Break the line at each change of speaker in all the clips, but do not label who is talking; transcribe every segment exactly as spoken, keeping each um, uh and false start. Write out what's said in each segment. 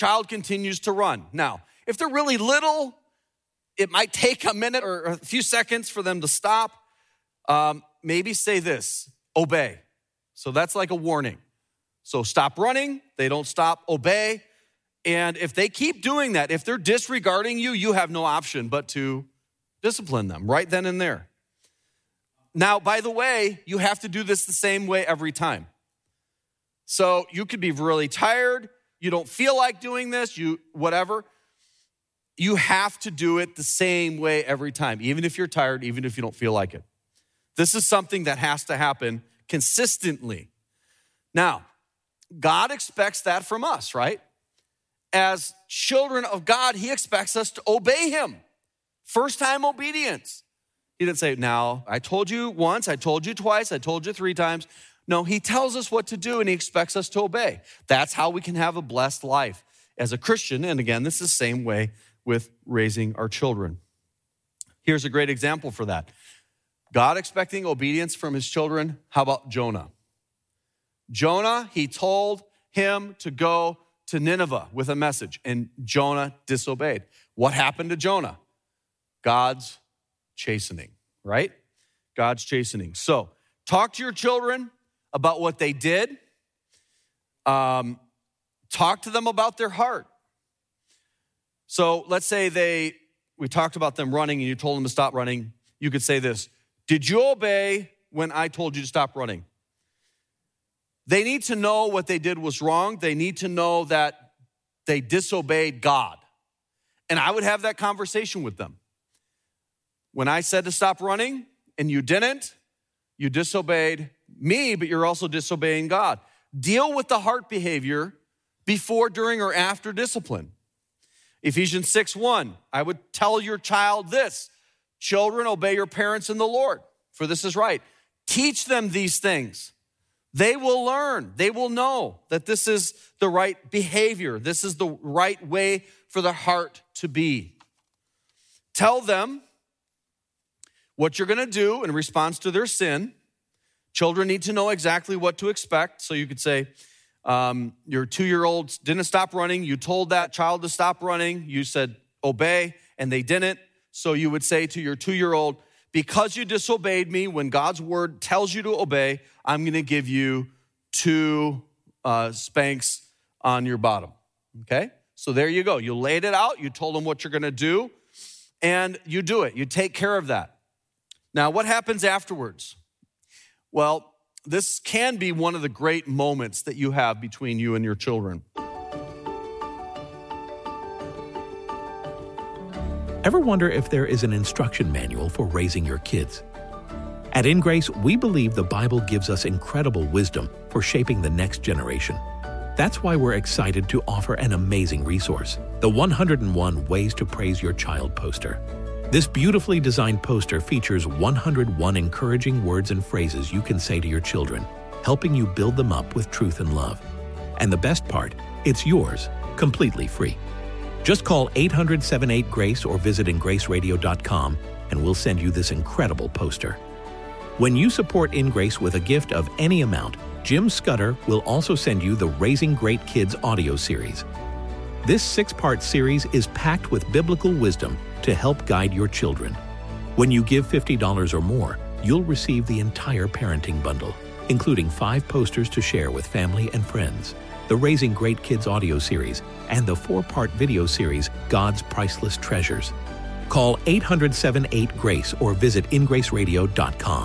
child continues to run. Now, if they're really little, it might take a minute or a few seconds for them to stop. Um, maybe say this, obey. So that's like a warning. So stop running, they don't stop, obey. And if they keep doing that, if they're disregarding you, you have no option but to discipline them right then and there. Now, by the way, you have to do this the same way every time. So you could be really tired, you don't feel like doing this, you whatever. You have to do it the same way every time, even if you're tired, even if you don't feel like it. This is something that has to happen consistently. Now, God expects that from us, right? As children of God, he expects us to obey him. First time obedience. He didn't say, now, I told you once, I told you twice, I told you three times. No, he tells us what to do and he expects us to obey. That's how we can have a blessed life as a Christian. And again, this is the same way with raising our children. Here's a great example for that. God expecting obedience from his children. How about Jonah? Jonah, he told him to go to Nineveh with a message, and Jonah disobeyed. What happened to Jonah? God's chastening, right? God's chastening. So talk to your children about what they did. Um, talk to them about their heart. So let's say they, we talked about them running and you told them to stop running. You could say this, did you obey when I told you to stop running? They need to know what they did was wrong. They need to know that they disobeyed God. And I would have that conversation with them. When I said to stop running and you didn't, you disobeyed me, but you're also disobeying God. Deal with the heart behavior before, during, or after discipline. Ephesians six one, I would tell your child this, children, obey your parents in the Lord, for this is right. Teach them these things. They will learn, they will know that this is the right behavior. This is the right way for the heart to be. Tell them what you're gonna do in response to their sin. Children need to know exactly what to expect. So you could say, um, your two-year-old didn't stop running. You told that child to stop running. You said, obey, and they didn't. So you would say to your two-year-old, because you disobeyed me, when God's word tells you to obey, I'm gonna give you two uh, spanks on your bottom, okay? So there you go. You laid it out. You told them what you're gonna do, and you do it. You take care of that. Now, what happens afterwards? Well, this can be one of the great moments that you have between you and your children.
Ever wonder if there is an instruction manual for raising your kids? At InGrace, we believe the Bible gives us incredible wisdom for shaping the next generation. That's why we're excited to offer an amazing resource, the one hundred and one Ways to Praise Your Child poster. This beautifully designed poster features one hundred and one encouraging words and phrases you can say to your children, helping you build them up with truth and love. And the best part, it's yours, completely free. Just call eight hundred, seven eight, GRACE or visit in grace radio dot com and we'll send you this incredible poster. When you support InGrace with a gift of any amount, Jim Scudder will also send you the Raising Great Kids audio series. This six-part series is packed with biblical wisdom to help guide your children. When you give fifty dollars or more, you'll receive the entire parenting bundle, including five posters to share with family and friends, the Raising Great Kids audio series, and the four-part video series, God's Priceless Treasures. Call eight hundred, seven eight, GRACE or visit in grace radio dot com.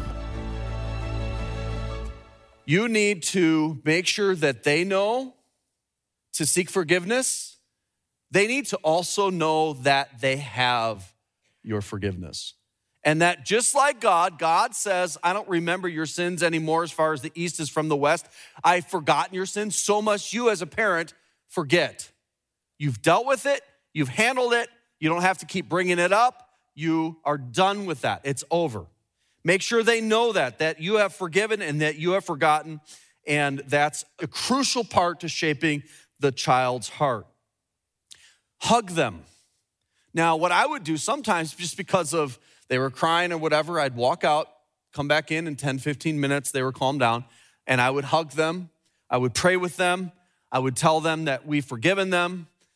You need to make sure that they know to seek forgiveness. They need to also know that they have your forgiveness. And that just like God, God says, I don't remember your sins anymore as far as the east is from the west. I've forgotten your sins. So must you as a parent forget. You've dealt with it. You've handled it. You don't have to keep bringing it up. You are done with that. It's over. Make sure they know that, that you have forgiven and that you have forgotten. And that's a crucial part to shaping the child's heart. Hug them. Now, what I would do sometimes, just because of they were crying or whatever, I'd walk out, come back in in ten, fifteen minutes, they were calmed down, and I would hug them. I would pray with them. I would tell them that we've forgiven them.